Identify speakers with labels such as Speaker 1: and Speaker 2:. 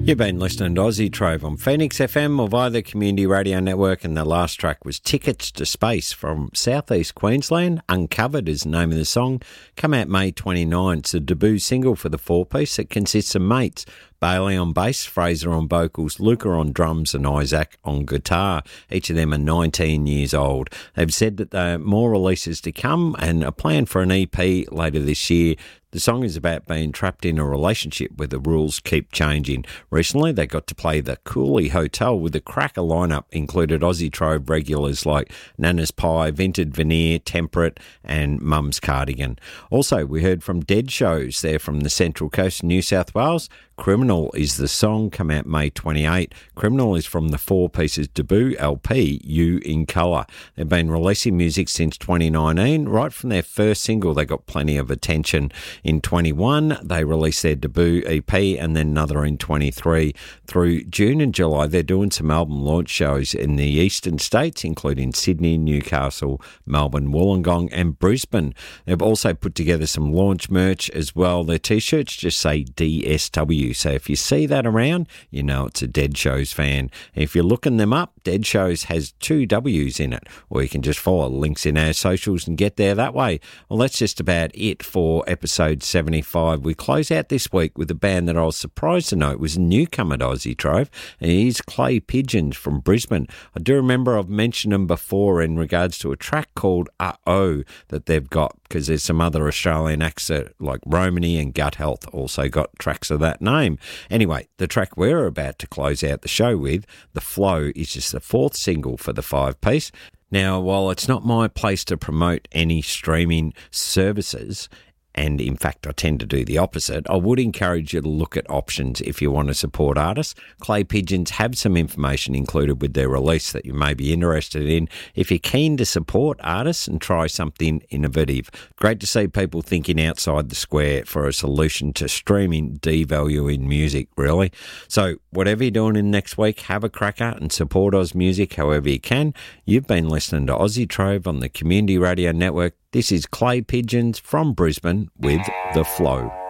Speaker 1: You've been listening to Aussie Trove on Phoenix FM or via the Community Radio Network, and the last track was Tickets to Space from Southeast Queensland. Uncovered is the name of the song. Come out May 29. It's a debut single for the four-piece. It consists of mates, Bailey on bass, Fraser on vocals, Luca on drums and Isaac on guitar. Each of them are 19 years old. They've said that there are more releases to come and a plan for an EP later this year. The song is about being trapped in a relationship where the rules keep changing. Recently, they got to play the Cooley Hotel with a cracker lineup, included Aussie Trove regulars like Nana's Pie, Vinted Veneer, Temperate and Mum's Cardigan. Also, we heard from Dead Shows. They're from the Central Coast of New South Wales. Criminal is the song, come out May 28. Criminal is from the Four Pieces debut LP, You in Colour. They've been releasing music since 2019. Right from their first single, they got plenty of attention. In 21, they released their debut EP and then another in 23. Through June and July, they're doing some album launch shows in the eastern states, including Sydney, Newcastle, Melbourne, Wollongong and Brisbane. They've also put together some launch merch as well. Their T-shirts just say DSW. So if you see that around, you know it's a Dead Shows fan. If you're looking them up, Dead Shows has 2 W's in it, or you can just follow links in our socials and get there that way. Well, that's just about it for episode 75. We close out this week with a band that I was surprised to know it was a newcomer to Aussie Trove, and it is Clay Pigeons from Brisbane. I do remember I've mentioned them before in regards to a track called Uh-Oh that they've got, because there's some other Australian acts like Romany and Gut Health also got tracks of that name. Anyway, the track we're about to close out the show with, The Flow, is just the 4th single for the 5-piece. Now, while it's not my place to promote any streaming services, and in fact I tend to do the opposite, I would encourage you to look at options if you want to support artists. Clay Pigeons have some information included with their release that you may be interested in if you're keen to support artists and try something innovative. Great to see people thinking outside the square for a solution to streaming devaluing music, really. So whatever you're doing in next week, have a cracker and support Oz music however you can. You've been listening to Aussie Trove on the Community Radio Network. This is Clay Pigeons from Brisbane with The Flow.